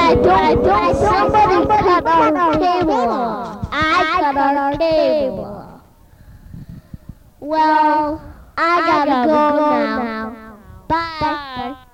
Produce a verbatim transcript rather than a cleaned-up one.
I don't, I don't, somebody cut our cable. I cut our cable. Well, I gotta go now. Bye.